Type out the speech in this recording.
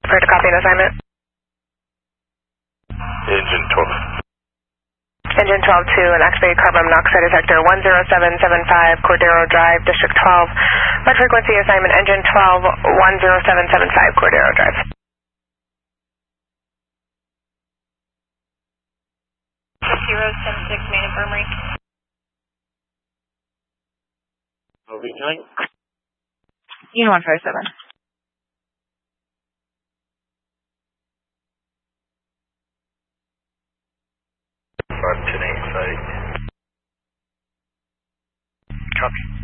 Prepared to copy an assignment. Engine 12. Engine 12 to an activated carbon monoxide detector, 10775 Cordero Drive, District 12. What frequency assignment, Engine 12, 10775 Cordero Drive. 076 main infirmary. Moving joint. Unit 157. Tonight site. Copy.